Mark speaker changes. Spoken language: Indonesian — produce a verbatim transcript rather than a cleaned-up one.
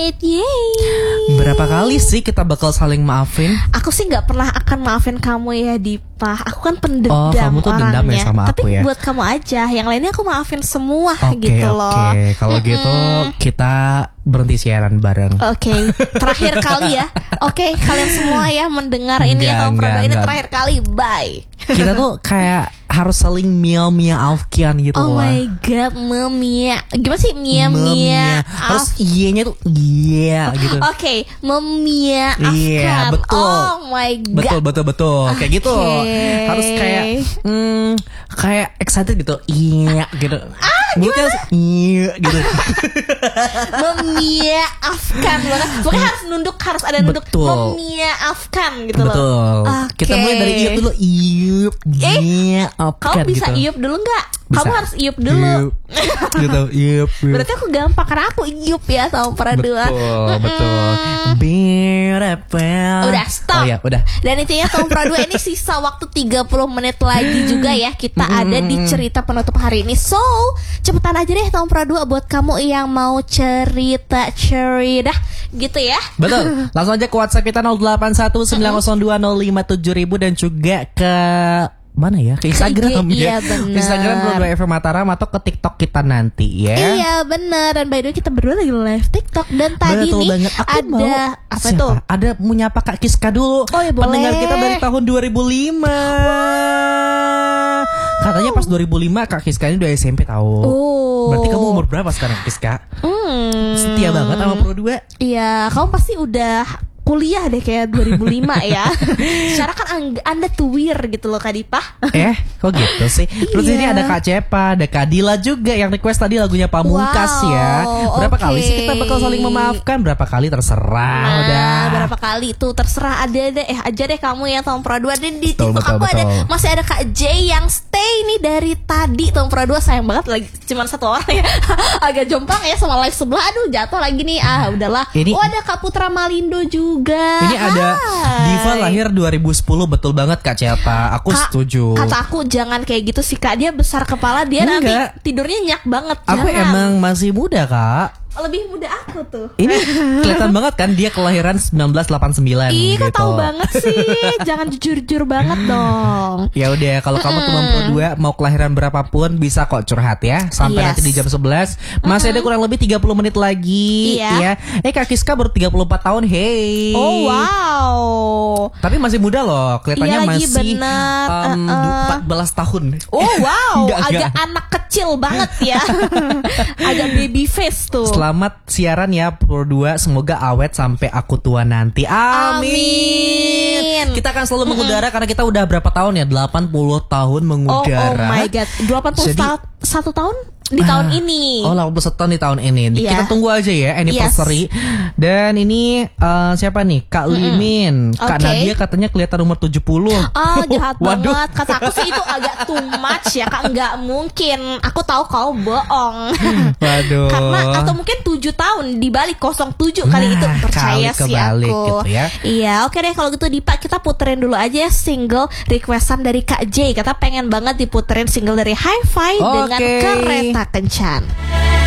Speaker 1: Amit. Yeay.
Speaker 2: Berapa kali sih kita bakal saling maafin?
Speaker 1: Aku sih gak pernah akan maafin kamu ya Dipa. Aku kan pendendam
Speaker 2: Oh, kamu tuh
Speaker 1: orangnya.
Speaker 2: dendam ya sama
Speaker 1: Tapi
Speaker 2: aku ya?
Speaker 1: buat kamu aja. Yang lainnya aku maafin semua
Speaker 2: Oke,
Speaker 1: gitu loh.
Speaker 2: Oke, kalau gitu kita berhenti siaran bareng.
Speaker 1: Oke, terakhir kali ya. Oke, kalian semua ya mendengar ini
Speaker 2: Enggak,
Speaker 1: ya Tom Prado
Speaker 2: enggak,
Speaker 1: ini
Speaker 2: enggak.
Speaker 1: terakhir kali. Bye.
Speaker 2: Kita tuh kayak harus saling miau-miau-afkian gitu
Speaker 1: Oh
Speaker 2: loh.
Speaker 1: my god, memia. Gimana sih mia mia?
Speaker 2: Memia. Harus iye-nya tuh iya gitu.
Speaker 1: Oke, memia
Speaker 2: Iya, betul.
Speaker 1: Oh my god.
Speaker 2: Betul betul betul kayak gitu.
Speaker 1: Oke.
Speaker 2: Harus kayak hmm, kayak excited gitu. Iya gitu. Mulutnya harus iya gitu.
Speaker 1: Memiaafkan banget. Pokoknya harus nunduk, harus ada nunduk.
Speaker 2: Betul.
Speaker 1: Memiaafkan gitu loh.
Speaker 2: Betul.
Speaker 1: Oke.
Speaker 2: Kita mulai dari iup dulu. Iup.
Speaker 1: Eh,
Speaker 2: Iya,
Speaker 1: Kamu bisa
Speaker 2: gitu.
Speaker 1: iup dulu nggak?
Speaker 2: Bisa.
Speaker 1: Kamu harus iup dulu.
Speaker 2: Iup. Gitu. Iup. iup.
Speaker 1: Berarti aku gampang karena aku iup ya sama Pradua.
Speaker 2: Betul, betul. Beautiful.
Speaker 1: Udah stop.
Speaker 2: Oh ya, udah.
Speaker 1: Dan intinya Tom Pradua ini sisa waktu tiga puluh menit lagi juga ya. Kita ada di cerita penutup hari ini. So, cepetan aja deh Tom Pradua buat kamu yang mau cerita-cerita gitu ya.
Speaker 2: Betul. Langsung aja ke WhatsApp kita nol delapan satu sembilan nol dua nol lima tujuh ribu dan juga ke mana ya? Ke Instagram
Speaker 1: Ke I G,
Speaker 2: ya.
Speaker 1: iya, bener.
Speaker 2: Instagram Pradua F M Mataram atau ke TikTok kita nanti ya.
Speaker 1: Iya bener. Dan by the way kita berdua lagi live TikTok. Dan tadi
Speaker 2: Betul
Speaker 1: nih
Speaker 2: banget. Aku
Speaker 1: ada
Speaker 2: mau
Speaker 1: apa
Speaker 2: siapa?
Speaker 1: tuh?
Speaker 2: Ada menyapa Kak Kiska dulu.
Speaker 1: Oh ya boleh.
Speaker 2: Pendengar kita dari tahun dua ribu lima. Katanya pas dua ribu lima Kak Kiska ini udah S M P tahu.
Speaker 1: Oh.
Speaker 2: Berarti kamu umur berapa sekarang Kiska?
Speaker 1: Hmm.
Speaker 2: Setia banget sama Pro dua.
Speaker 1: Iya, kamu pasti udah kuliah deh kayak dua ribu lima ya. Secara kan ang- Anda tuwir gitu loh Kak Dipa.
Speaker 2: Eh, kok gitu sih? Terus
Speaker 1: Iya.
Speaker 2: ini ada Kak Cepa, ada Kak Dila juga yang request tadi lagunya Pamungkas
Speaker 1: Wow,
Speaker 2: ya. Berapa
Speaker 1: oke.
Speaker 2: kali sih kita bakal saling memaafkan? Berapa kali terserah
Speaker 1: Nah,
Speaker 2: udah.
Speaker 1: berapa kali itu terserah ada deh eh aja deh kamu yang Tom Pradua. Dan di
Speaker 2: Betul,
Speaker 1: TikTok
Speaker 2: betul,
Speaker 1: aku ada
Speaker 2: betul.
Speaker 1: masih ada Kak J yang stay nih dari tadi. Tom Pradua sayang banget lagi cuman satu orang ya. Agak jomplang ya sama live sebelah. Aduh jatuh lagi nih. Ah udahlah.
Speaker 2: Ini-
Speaker 1: oh ada Kak Putra Malindo juga.
Speaker 2: Ini ada
Speaker 1: Hai.
Speaker 2: Diva lahir dua ribu sepuluh, betul banget Kak Cepa. Aku
Speaker 1: Kak,
Speaker 2: setuju.
Speaker 1: Kata aku jangan kayak gitu sih Kak. Dia besar kepala, dia
Speaker 2: Enggak.
Speaker 1: nanti tidurnya nyenyak banget.
Speaker 2: Aku
Speaker 1: Jangan.
Speaker 2: emang masih muda Kak.
Speaker 1: Lebih muda aku tuh.
Speaker 2: Ini kelihatan banget kan dia kelahiran seribu sembilan ratus delapan puluh sembilan
Speaker 1: Ih,
Speaker 2: gitu.
Speaker 1: kok tahu banget sih. Jangan jujur-jujur banget dong.
Speaker 2: Ya udah, kalau kamu tuh Pro dua mau kelahiran berapapun bisa kok curhat ya. Sampai
Speaker 1: Yes.
Speaker 2: nanti di jam sebelas. Masih ada kurang lebih tiga puluh menit lagi
Speaker 1: Iya.
Speaker 2: ya. Eh Kak Kiska baru tiga puluh empat tahun. Hey.
Speaker 1: Oh wow.
Speaker 2: Tapi masih muda loh. Kelihatannya
Speaker 1: Iya lagi,
Speaker 2: masih
Speaker 1: bener.
Speaker 2: um,
Speaker 1: Uh-uh.
Speaker 2: empat belas tahun.
Speaker 1: Oh wow,
Speaker 2: Enggak,
Speaker 1: agak
Speaker 2: enggak.
Speaker 1: anak kecil banget ya. Agak baby face tuh.
Speaker 2: Selamat siaran ya Pro dua. Semoga awet sampai aku tua nanti. Amin.
Speaker 1: Amin.
Speaker 2: Kita akan selalu mengudara karena kita udah berapa tahun ya? delapan puluh tahun
Speaker 1: Oh,
Speaker 2: mengudara.
Speaker 1: oh my god, delapan puluh satu tahun di tahun ini.
Speaker 2: Oh, delapan puluh satu tahun di tahun ini.
Speaker 1: Iya.
Speaker 2: Kita tunggu aja ya anniversary. Dan ini eh, siapa nih? Kak Limin. Kak
Speaker 1: Oke.
Speaker 2: Nadia katanya kelihatan umur tujuh puluh.
Speaker 1: Oh jahat
Speaker 2: Waduh.
Speaker 1: banget. Kata aku sih itu agak too much ya Kak. Nggak mungkin. Aku tahu kau bohong.
Speaker 2: Waduh.
Speaker 1: Karena atau mungkin tujuh tahun dibalik kosong tujuh kali
Speaker 2: Nah,
Speaker 1: itu. Percaya
Speaker 2: kali
Speaker 1: sih
Speaker 2: kebalik
Speaker 1: aku
Speaker 2: gitu ya.
Speaker 1: Iya oke deh kalau gitu Dipa. Kita puterin dulu aja single requestan dari Kak J. Kata pengen banget diputerin single dari Hi-Fi dengan
Speaker 2: Oke.
Speaker 1: Kereta Kencan.